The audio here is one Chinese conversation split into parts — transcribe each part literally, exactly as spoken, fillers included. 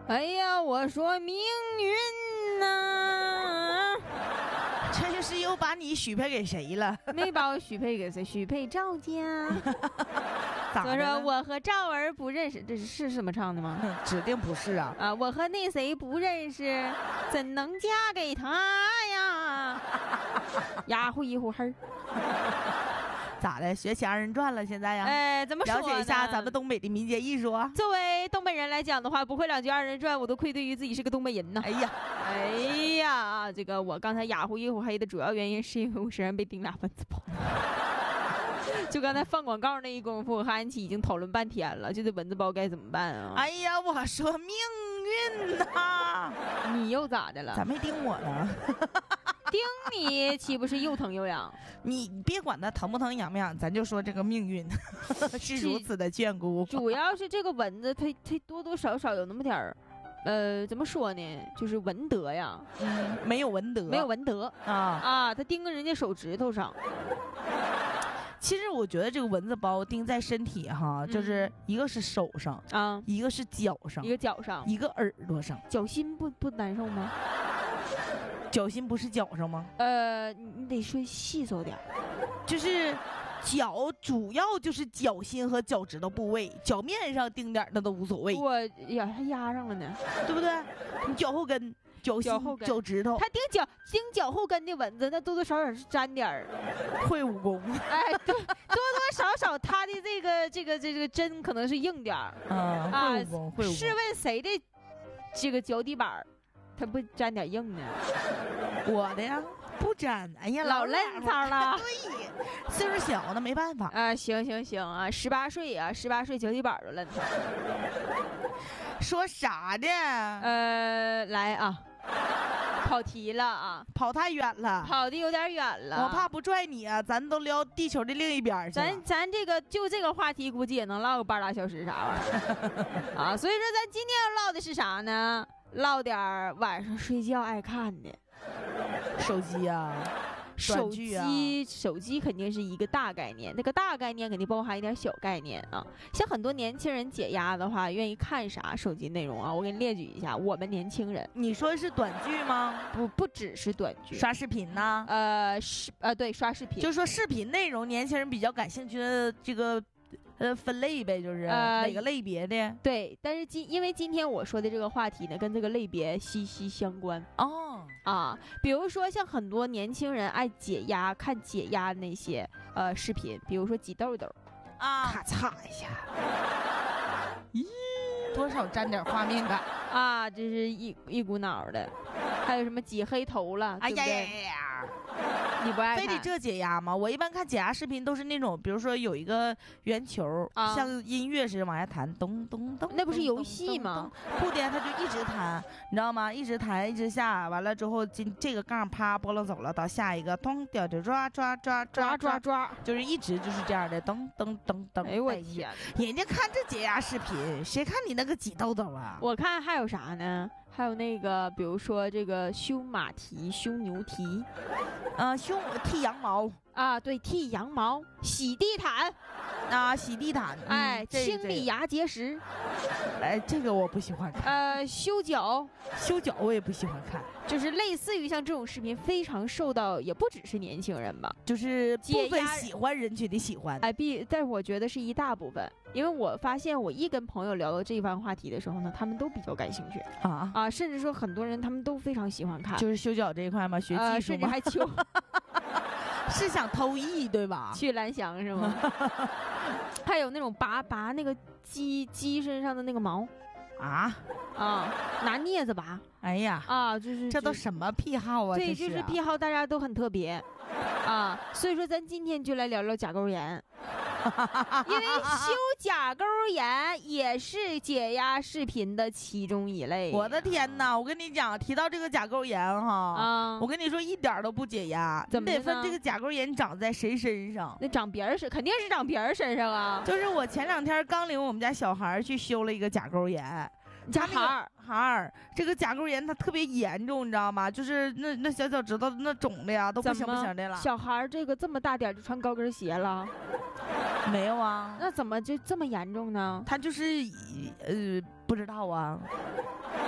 哎呀，我说命运呐、啊， 这是又把你许配给谁了？ 没把我许配给谁？许配赵家。 咋的？ 我说我和赵儿不认识，这是是这么唱的吗？ 指定不是啊！ 啊，我和那谁不认识，怎能嫁给他呀？呀呼一呼嘿。 咋的？学起二人转了现在呀？ 哎，怎么说呢？ 了解一下咱们东北的民间艺术啊。 作为东北人来讲的话，不会两句二人转，我都愧对于自己是个东北人呢。 哎呀， 哎呀，这个我刚才哑呼一呼黑的主要原因是因为我身上被叮俩蚊子跑。就刚才放广告那一功夫，和安琪已经讨论半天了，就这蚊子包该怎么办啊？ 哎呀，我说命运呐！ 你又咋的了？ 咋没叮我呢？ 叮你岂不是又疼又痒？ 你别管它疼不疼痒不痒，咱就说这个命运是如此的眷顾。 主要是这个蚊子，它它多多少少有那么点儿，呃，怎么说呢？就是文德呀， 嗯，没有文德， 没有文德啊啊！它叮人家手指头上。 其实我觉得这个蚊子包叮在身体哈，嗯、就是一个是手上啊， 一个是脚上， 一个脚上， 一个耳朵上。 脚心不不难受吗？ 脚心不是脚上吗？ 呃，你得说细手点， 就是脚主要就是脚心和脚趾头部位，脚面上叮点那都无所谓。 我呀，还压上了呢， 对不对？你脚后跟。脚心、 脚, 脚趾头， 他叮脚叮脚后跟的蚊子，那多多少少是沾点儿会武功。 哎，对，多多少少他的这个这个这个针可能是硬点儿。 嗯啊，会武功，会武功。 试问谁的这个脚底板他不沾点硬呢？ 我的呀，不沾。哎呀， 老嫩操了。 对，岁数小呢，没办法啊。行行行啊，十八岁啊，十八岁脚底板都嫩操。 说啥呢？ 呃，来啊。跑题了啊， 跑太远了， 跑的有点远了。 我怕不拽你啊，咱都聊地球的另一边去。 咱咱这个就这个话题，估计也能唠个半拉小时啥玩意儿啊。所以说，咱今天要唠的是啥呢？唠点晚上睡觉爱看的手机啊。 手机、啊、手机肯定是一个大概念，那个大概念肯定包含一点小概念啊。像很多年轻人解压的话，愿意看啥手机内容啊？我给你列举一下，我们年轻人， 你说是短剧吗？ 不，不只是短剧， 刷视频呢？ 呃，是呃，对，刷视频， 就说视频内容，年轻人比较感兴趣的这个。呃，分类呗，就是、呃、哪个类别的？ 对，但是今因为今天我说的这个话题呢，跟这个类别息息相关哦啊。比如说，像很多年轻人爱解压，看解压那些呃视频，比如说挤痘痘啊， 咔嚓一下， 咦，多少沾点画面感啊，这是一一股脑的。还有什么挤黑头了？ 哎呀呀呀！你不爱看？ 非得这解压吗？我一般看解压视频都是那种，比如说有一个圆球，啊、像音乐似的往下弹，咚咚咚。 那不是游戏吗？ 不的，他就一直弹，你知道吗？一直弹，一直下，完了之后，今这个杠啪拨了走了，到下一个，咚掉就抓抓抓抓抓抓， 就是一直就是这样的，噔噔噔噔。 哎呦我天！ 人家看这解压视频，谁看你那个挤痘痘啊？ 我看还有啥呢？还有那个，比如说这个修马蹄、修牛蹄， 啊、呃，修剃羊毛啊，对，剃羊毛、洗地毯， 啊，洗地毯， 哎， 嗯、 清理牙结石， 哎，这个我不喜欢看。 呃，修脚， 修脚我也不喜欢看， 就是类似于像这种视频，非常受到，也不只是年轻人吧， 就是部分喜欢人群的喜欢。 哎，必，但是我觉得是一大部分，因为我发现我一跟朋友聊到这一番话题的时候呢，他们都比较感兴趣啊啊，甚至说很多人他们都非常喜欢看， 就是修脚这一块嘛，学技术嘛、 呃，甚至还求。 是想偷艺对吧？ 去蓝翔是吗？还有那种拔拔那个鸡鸡身上的那个毛， 啊啊，拿镊子拔。 哎呀啊，就是这都什么癖好啊？ 对， 这是啊、 就是癖好，大家都很特别啊。所以说，咱今天就来聊聊甲沟炎。因为修甲沟炎也是解压视频的其中一类。 我的天哪！我跟你讲，提到这个甲沟炎哈，啊，我跟你说一点都不解压。 怎么得分这个甲沟炎长在谁身上？ 那长别人身肯定是长别人身上啊。 就是我前两天刚领我们家小孩去修了一个甲沟炎。 家孩儿孩儿，这个甲沟炎它特别严重，你知道吗？就是那那小脚趾头那肿的呀，都不行不行的了。 小孩儿这个这么大点就穿高跟鞋了？ 没有啊。 那怎么就这么严重呢？ 他就是呃不知道啊。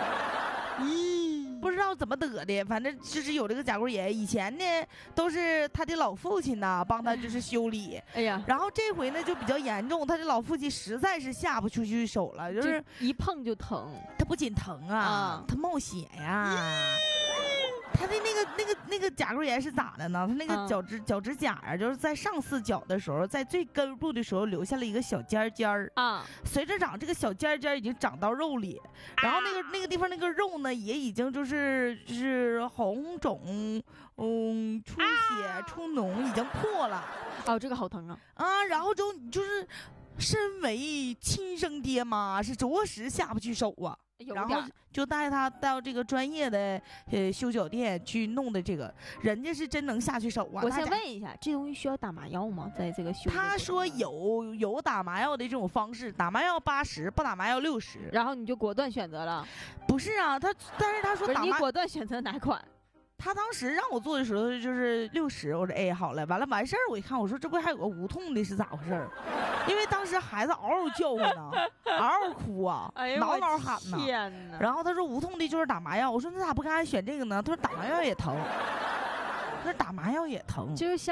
咦，不知道怎么得的，反正就是有这个甲沟炎。以前呢都是他的老父亲呢帮他就是修理， 哎呀， 然后这回呢就比较严重，他的老父亲实在是下不出去手了，就是一碰就疼。 他不仅疼啊， 啊他冒血呀。他的那个那个那个甲沟炎是咋的呢？他那个脚趾、嗯、脚趾甲啊，就是在上四脚的时候，在最根部的时候留下了一个小尖尖儿啊。 随着长，这个小尖尖已经长到肉里，然后那个那个地方那个肉呢，也已经就是就是红肿，嗯，出血、啊、出脓，已经破了。 哦，这个好疼啊！ 啊，然后就就是身为亲生爹妈，是着实下不去手啊。然后就带他到这个专业的呃修脚店去弄的，这个人家是真能下去手啊。 我先问一下，这东西需要打麻药吗？在这个修？ 他说有有打麻药的这种方式，打麻药八十，不打麻药六十。 然后你就果断选择了？ 不是啊，他但是他说打麻你果断选择哪款？ 他当时让我做的时候就是六十，我说哎好了，完了完事儿，我一看我说这不还有个无痛的是咋回事儿？因为当时孩子嗷嗷叫唤呢，嗷嗷哭啊， 哎、 挠挠喊呢。 天哪！ 然后他说无痛的就是打麻药，我说那咋不干选这个呢？他说打麻药也疼，他说打麻药也疼， 就是像。